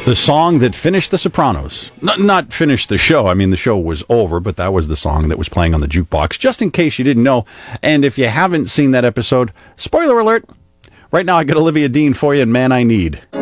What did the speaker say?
The song that finished The Sopranos. Not finished the show. I mean, the show was over, but that was the song that was playing on the jukebox, just in case you didn't know. And if you haven't seen that episode, spoiler alert, right now I got Olivia Dean for you and Man I Need.